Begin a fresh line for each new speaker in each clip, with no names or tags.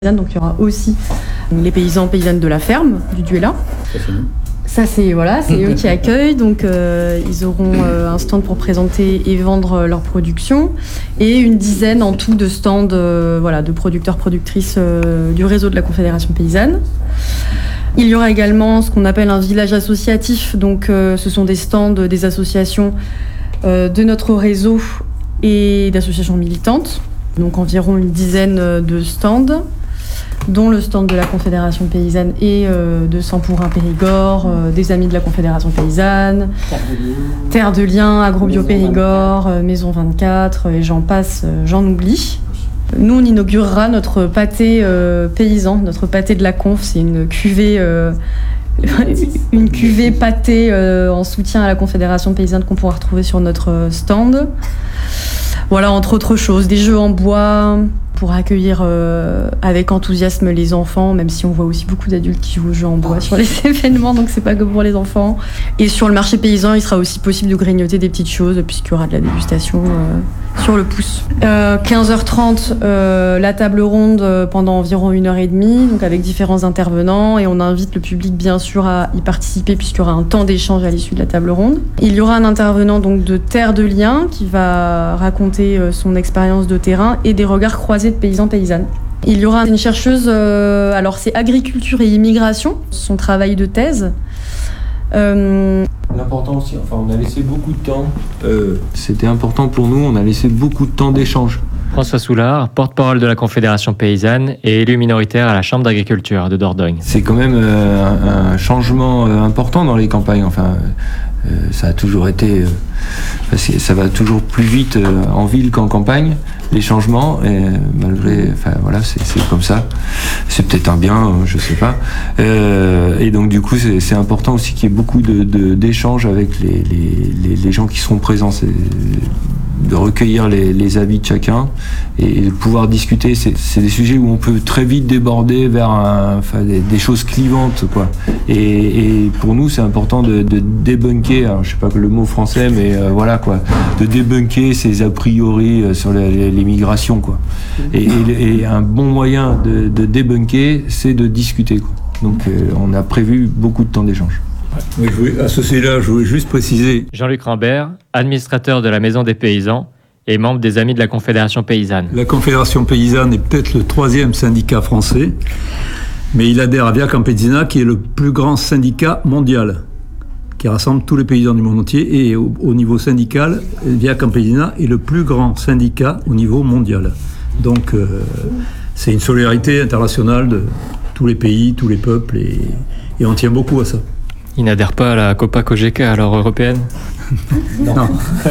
Donc il y aura aussi les paysans paysannes de la ferme du Duella. Ça c'est eux qui accueillent, donc ils auront un stand pour présenter et vendre leur production et une dizaine en tout de stands de producteurs productrices du réseau de la Confédération paysanne. Il y aura également ce qu'on appelle un village associatif, donc ce sont des stands des associations de notre réseau et d'associations militantes, donc environ une dizaine de stands, dont le stand de la Confédération paysanne et de Sang pour un Périgord, des amis de la Confédération paysanne, Terre de Liens, Agrobio Périgord, Maison 24, et j'en passe, j'en oublie. Nous, on inaugurera notre pâté paysan, notre pâté de la Conf, c'est une cuvée pâté en soutien à la Confédération paysanne qu'on pourra retrouver sur notre stand. Voilà, entre autres choses, des jeux en bois pour accueillir avec enthousiasme les enfants, même si on voit aussi beaucoup d'adultes qui jouent aux jeux en bois sur les événements, donc c'est pas que pour les enfants. Et sur le marché paysan, il sera aussi possible de grignoter des petites choses, puisqu'il y aura de la dégustation sur le pouce. 15h30, la table ronde pendant environ 1h30, donc avec différents intervenants, et on invite le public bien sûr à y participer, puisqu'il y aura un temps d'échange à l'issue de la table ronde. Il y aura un intervenant donc de Terre de Liens qui va raconter son expérience de terrain et des regards croisés de paysans-paysannes. Il y aura une chercheuse, alors c'est agriculture et immigration, son travail de thèse.
L'important aussi, on a laissé beaucoup de temps, c'était important pour nous, on a laissé beaucoup de temps d'échange.
François Soulard, porte-parole de la Confédération paysanne et élu minoritaire à la Chambre d'agriculture de Dordogne.
C'est quand même un changement important dans les campagnes, ça a toujours été... ça va toujours plus vite en ville qu'en campagne, les changements, et malgré... c'est comme ça. C'est peut-être un bien, je sais pas. Et donc du coup, c'est important aussi qu'il y ait beaucoup d'échanges avec les gens qui seront présents. De recueillir les avis de chacun et de pouvoir discuter. C'est des sujets où on peut très vite déborder vers des choses clivantes, quoi. Et pour nous, c'est important de débunker, alors, je sais pas le mot français, mais de débunker ces a priori sur l'immigration, quoi. Et un bon moyen de débunker, c'est de discuter, quoi. Donc on a prévu beaucoup de temps d'échange.
Oui, à ce sujet-là, je voulais juste préciser.
Jean-Luc Rambert, administrateur de la Maison des Paysans et membre des Amis de la Confédération paysanne.
La Confédération paysanne est peut-être le 3e syndicat français, mais il adhère à Via Campesina, qui est le plus grand syndicat mondial, qui rassemble tous les paysans du monde entier. Et au niveau syndical, Via Campesina est le plus grand syndicat au niveau mondial. Donc, c'est une solidarité internationale de tous les pays, tous les peuples, et on tient beaucoup à ça.
Il n'adhère pas à la Copa-Cogeca, alors européenne ?
Non.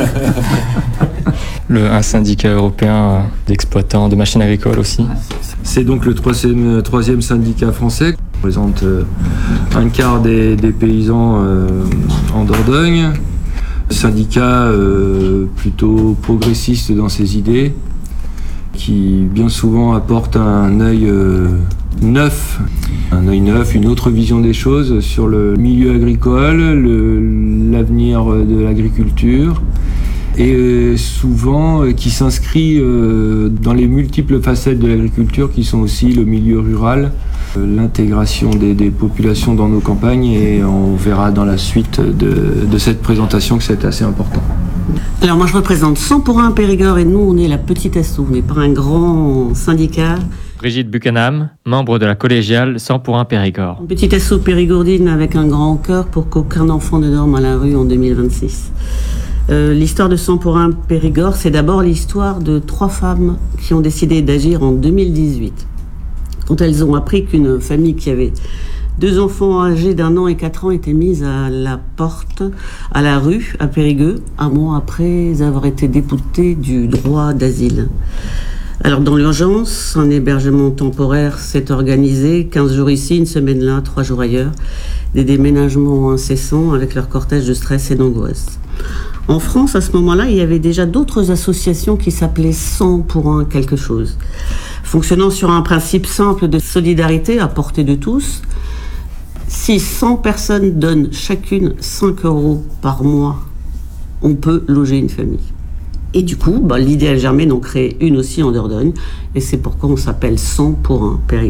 Un syndicat européen d'exploitants de machines agricoles aussi.
C'est donc le troisième syndicat français. On représente un quart des paysans en Dordogne. Syndicat plutôt progressiste dans ses idées, qui bien souvent apporte un œil neuf, une autre vision des choses sur le milieu agricole, l'avenir de l'agriculture, et souvent qui s'inscrit dans les multiples facettes de l'agriculture qui sont aussi le milieu rural, l'intégration des populations dans nos campagnes, et on verra dans la suite de cette présentation que c'est assez important.
Alors moi je représente Sang pour un Périgord, et nous on est la petite asso, on n'est pas un grand syndicat.
Brigitte Buchanam, membre de la collégiale Sang pour un Périgord.
Une petite asso périgourdine avec un grand cœur pour qu'aucun enfant ne dorme à la rue en 2026. L'histoire de Sang pour un Périgord, c'est d'abord l'histoire de 3 femmes qui ont décidé d'agir en 2018. Quand elles ont appris qu'une famille qui avait 2 enfants âgés d'1 an et 4 ans étaient mises à la porte, à la rue, à Périgueux, un mois après avoir été déboutées du droit d'asile. Alors dans l'urgence, un hébergement temporaire s'est organisé, 15 jours ici, une semaine là, 3 jours ailleurs, des déménagements incessants avec leur cortège de stress et d'angoisse. En France, à ce moment-là, il y avait déjà d'autres associations qui s'appelaient 100 pour un quelque chose, fonctionnant sur un principe simple de solidarité à portée de tous. Si 100 personnes donnent chacune 5 € par mois, on peut loger une famille. Et du coup, l'idée a germé d'en créer une aussi en Dordogne. Et c'est pourquoi on s'appelle 100 pour 1 Périgord.